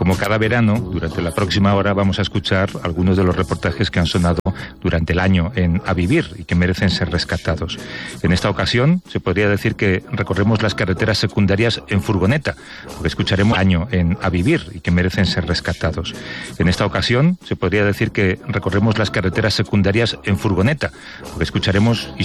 Como cada verano, durante la próxima hora vamos a escuchar algunos de los reportajes que han sonado durante el año en A Vivir y que merecen ser rescatados. En esta ocasión se podría decir que recorremos las carreteras secundarias en furgoneta, porque escucharemos año en A Vivir y que merecen ser rescatados. En esta ocasión se podría decir que recorremos las carreteras secundarias en furgoneta, porque escucharemos